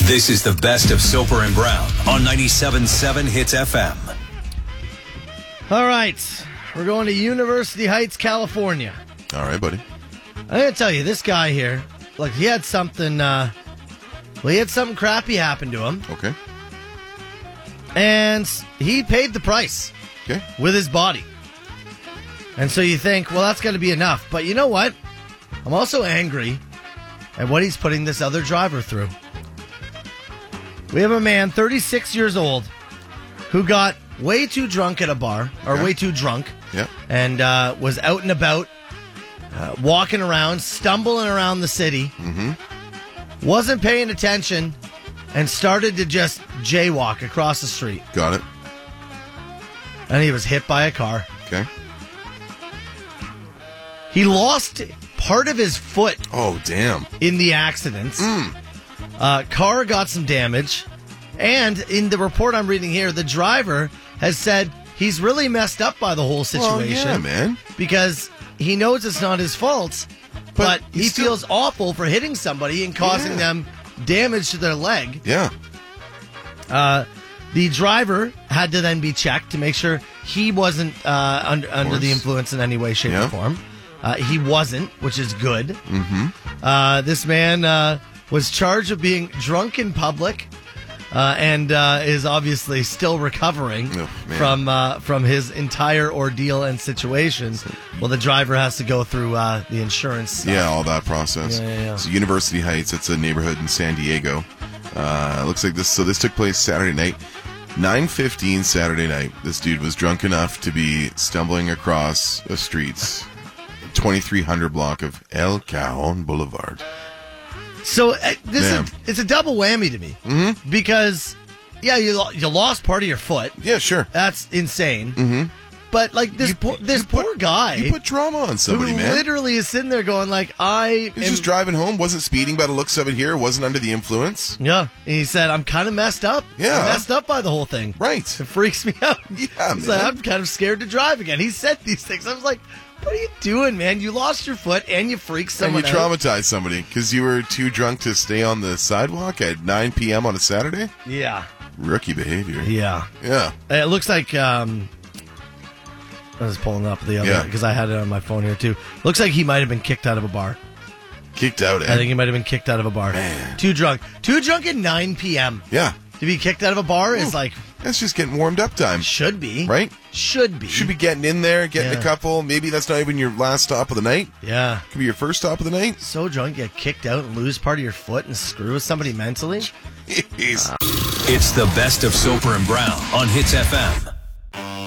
This is the best of Soper and Brown on 97.7 Hits FM. All right. We're going to University Heights, California. All right, buddy. I'm going to tell you, this guy here, look, he had something, crappy happen to him. Okay. And he paid the price. Okay. With his body. And so you think, well, that's got to be enough. But you know what? I'm also angry at what he's putting this other driver through. We have a man, 36 years old, who got way too drunk at a bar, or way too drunk, and was out and about, walking around, stumbling around the city, wasn't paying attention, and started to just jaywalk across the street. Got it. And he was hit by a car. Okay. He lost part of his foot. Oh, damn. In the accident. Car got some damage. And in the report I'm reading here, the driver has said he's really messed up by the whole situation. Well, yeah, man. Because he knows it's not his fault, but he feels awful for hitting somebody and causing them damage to their leg. Yeah. The driver had to then be checked to make sure he wasn't under the influence in any way, shape, or form. He wasn't, which is good. This man was charged of being drunk in public and is obviously still recovering from his entire ordeal and situation. Well, the driver has to go through the insurance. All that process. Yeah. So University Heights, it's a neighborhood in San Diego. Looks like this. So this took place Saturday night. 9:15 Saturday night. This dude was drunk enough to be stumbling across the streets. 2300 block of El Cajon Boulevard. So it's a double whammy to me. Because, you lost part of your foot. Yeah, sure. That's insane. But like this poor guy, you put drama on somebody, who man. Literally is sitting there going like, He's just driving home, wasn't speeding by the looks of it here, wasn't under the influence. Yeah, and he said, I'm kind of messed up. Yeah, I'm messed up by the whole thing. Right, it freaks me out. Yeah, he's like, I'm kind of scared to drive again. He said these things. I was like, what are you doing, man? You lost your foot and you freaked someone out. And you traumatized somebody because you were too drunk to stay on the sidewalk at 9 p.m. on a Saturday? Yeah. Rookie behavior. Yeah. It looks like, I was pulling up the other, because I had it on my phone here too. Looks like he might have been kicked out of a bar. Kicked out, I think he might have been kicked out of a bar. Man. Too drunk at 9 p.m. Yeah. To be kicked out of a bar is like... That's just getting warmed up time. Should be. Right? Should be. Should be getting in there, getting a couple. Maybe that's not even your last stop of the night. Yeah. Could be your first stop of the night. So drunk, get kicked out and lose part of your foot and screw with somebody mentally? Jeez. It's the best of Soper and Brown on Hits FM.